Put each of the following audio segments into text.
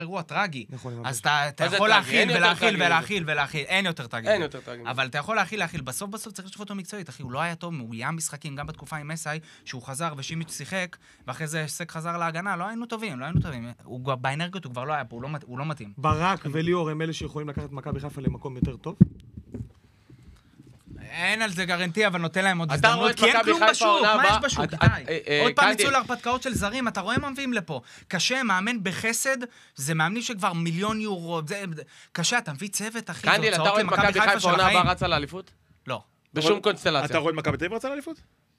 אירוע טרגי. אז אתה יכול להכיל ולהכיל, אין יותר טרגי. אבל אתה יכול להכיל, בסוף צריך לשפוט אותו מקצועית, אחי, הוא לא היה טוב, הוא היה משחקים גם בתקופה עם מסאי, שהוא חזר ושימיץ' שיחק, ואחרי זה סק חזר להגנה, לא היינו טובים. באנרגיות הוא כבר לא היה פה, הוא לא מתאים. ברק וליאור הם אלה שיכולים לקחת מכבי חיפה למקום יותר טוב? אין על זה גרנטי, אבל נותן להם עוד הזדמנות, כי אין כלום בשוק, מה יש בשוק? עוד פעם יצאו להרפתקאות של זרים, אתה רואה מה מביאים לפה. קשה, מאמן בחסד, זה מאמנים שכבר מיליון יורו, קשה, אתה מביא צוות, אחי, קנדיל, אתה רואה את מכבי חיפה עונה הבאה רצה לאליפות? לא. בשום קונסטלציה. אתה רואה את מכבי תל אביב רצה לאליפות?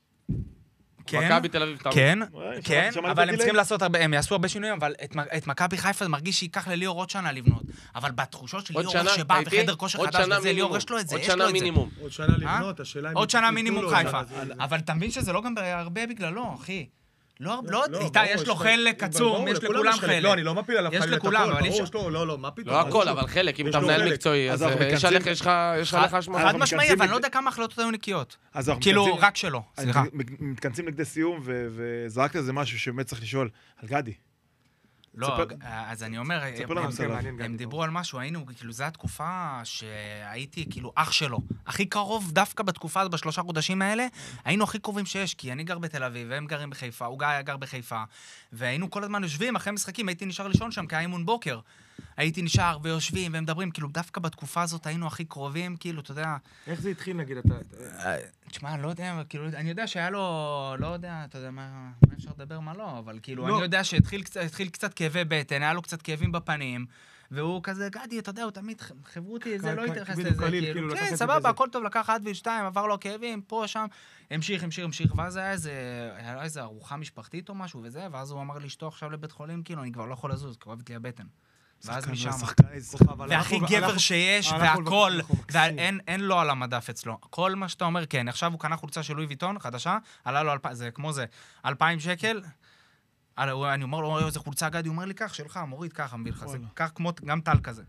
מכבי תל אביב. כן, אבל הם צריכים לעשות הרבה, הם יעשו הרבה שינויים, אבל את מכבי חיפה מרגיש שייקח לליאור עוד שנה לבנות. אבל בתחושות של ליאור שבא בחדר כושר חדש וזה, ליאור יש לו את זה, עוד שנה מינימום. עוד שנה לבנות, השאלה אם... עוד שנה מינימום חיפה. אבל אתה מבין שזה לא גם הרבה בגללו, אחי. לא, איתה יש לו חלק עצום, יש לכולם חלק. לא, אני לא מפיל עליו חלק. יש לכולם, אבל יש... לא, מה פתאום? לא הכל, אבל חלק, אם אתה מנהל מקצועי, אז יש לך אשמה. חד משמעי, אבל אני לא יודע כמה החלטות היו נקיות. כאילו, רק שלו, סליחה. מתכנסים לכדי סיום, וזרקת איזה משהו שבאמת צריך לשאול על גדי. לא, אז אני אומר, הם דיברו על משהו, היינו, כאילו, זו התקופה שהייתי, כאילו, אח שלו. הכי קרוב, דווקא בתקופה הזאת, בשלושה חודשים האלה, היינו הכי קרובים שיש, כי אני גר בתל אביב, והם גרים בחיפה, הוא גר בחיפה, והיינו כל הזמן יושבים, אחרי משחקים, הייתי נשאר לישון שם, כי היה אימון בוקר. הייתי נשאר ויושבים ומדברים, כאילו, דווקא בתקופה הזאת היינו הכי קרובים, כאילו, אתה יודע... איך זה התחיל, נגיד, תשמע, לא יודע, כאילו, אני יודע שהיה לו, לא יודע, אתה יודע מה אפשר לדבר, מה לא, אבל כאילו, אני יודע שהתחיל קצת כאבי בטן, היה לו קצת כאבים בפנים, והוא כזה, גדי, אתה יודע, הוא תמיד חברותי, זה לא התייחס לזה, כאילו, כן, סבבה, הכל טוב, לקח 1 ו-2, עבר לו כאבים, פה, שם, המשיך, ואז היה איזה ארוחה משפחתית או משהו וזה, ואז הוא אמר לאשתו עכשיו לבית חולים, כאילו, אני כבר לא יכול לזוז, כואבת לי הבטן. ואז משם, והכי גבר שיש, והכל, אין לו על המדף אצלו. כל מה שאתה אומר, כן, עכשיו הוא קנה חולצה של לואי ויטון, חדשה, עלה לו, זה כמו זה, 2,000 שקל, אני אומר לו, איזה חולצה גדי, הוא אומר לי, כך שלך, מוריד ככה, מביא לך, זה כך כמו גם טל כזה.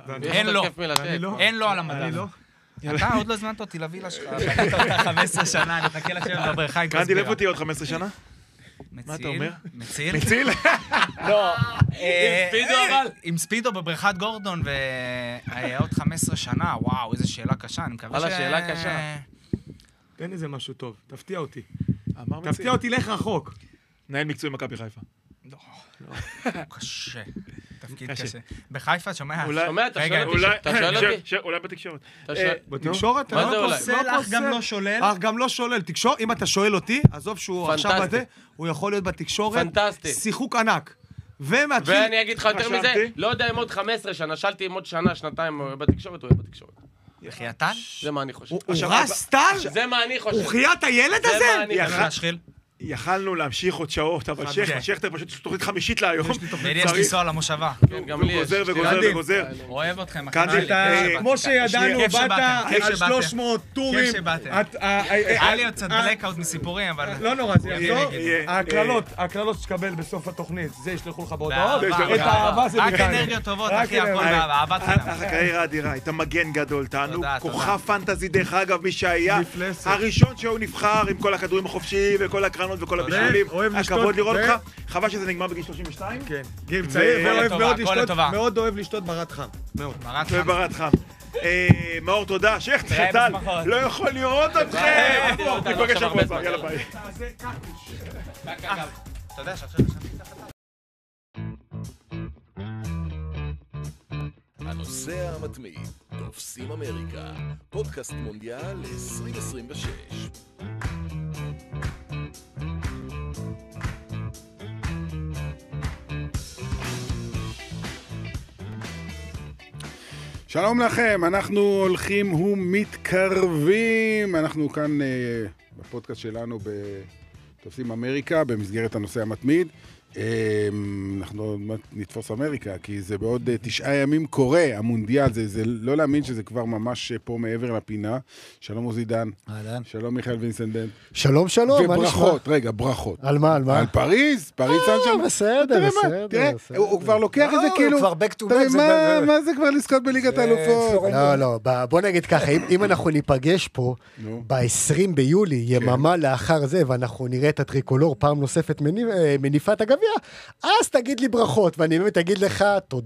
אין לו על המדף. אתה עוד לא הזמנת אותי להביא לשך, 15 שנה, אני מחכה לשבת בבריכה. גדי, לב אותי עוד 15 שנה? מה אתה אומר? מציל? לא. עם ספידו אבל? עם ספידו בבריכת גורדון, ועוד 15 שנה, וואו, איזו שאלה קשה, אני מקווה וואלה, שאלה קשה. תן איזה משהו טוב, תפתיע אותי. תפתיע אותי, לך רחוק. נהל מקצועי מכבי חיפה. לא. קשה. תפקיד קשה. בחיפה, שומע? אתה שואל אותי? אולי בתקשורת. בתקשורת? מה זה אולי? אך גם לא שולל. אך גם לא שולל. תקשורת, אם אתה שואל אותי, עזוב שהוא עכשיו בזה, הוא יכול להיות בתקשורת. פנטסטי. שיחוק ענק. ואני אגיד לך יותר מזה, לא יודע אם עוד 15 שנה, שאלתי אם עוד שנה, שנתיים בתקשורת, הוא יהיה בתקשורת. חייטל? זה מה אני חושב. הוא רס טל? זה מה אני חושב. הוא חיית הילד הזה? זה מה אני חושב. יכלנו להמשיך עוד שעות, אבל שכטר פשוט תוכנית חמישית להיום. יש לנסוע למושבה. גם לי יש. וגוזר. אוהב אתכם. כמו שידענו, באת על 300 טורים. היה לי עוד קצת בלקאוט מסיפורים, אבל... לא נורא, זה יחזור. הקללות שתקבל בסוף התוכנית, זה ישלחו לך בהודעות. את האהבה זה רק אנרגיות טובות, אחי, הכל באהבת חינם. הקריירה האדירה, היית מגן גדול, תענו, כוכב פנטזי דרך אגב, מי שהיה הראשון שהוא נבחר עם כל הכדורים החופשיים וכל הקרנות וכל הבישולים, הכבוד לראות אותך, חבל שזה נגמר בגיל 32. כן, גיל צעיר, מאוד אוהב לשתות ברד חם. מאוד. וברד חם. מאור, תודה. שכטר, טל, לא יכול לראות אתכם. נפגש שבוע הבא, יאללה ביי. אתה יודע שעכשיו הנוסע המתמיד, תופסים אמריקה, פודקאסט מונדיאל 2026. שלום לכם, אנחנו הולכים ומתקרבים, אנחנו כאן בפודקאסט שלנו בתופסים אמריקה, במסגרת הנושא המתמיד. אנחנו נתפוס אמריקה, כי זה בעוד 9 ימים קורה, המונדיאל, זה לא להאמין שזה כבר ממש פה מעבר לפינה. שלום עוזי דן. שלום מיכאל וינסנדנט. שלום, שלום. וברכות, רגע, ברכות. על מה, על מה? על פריז, פריז סן ז'רמן. בסדר. תראה, הוא כבר לוקח את זה כאילו... הוא כבר back to back. מה זה כבר לזכות בליגת האלופות? לא, בוא נגיד ככה, אם אנחנו ניפגש פה, ב-20 ביולי, יממה לאחר זה, ואנחנו נראה את הטריקולור פעם נוספת מניפת הגביע, הגביע, אז תגיד לי ברכות, ואני באמת אגיד לך, תודה.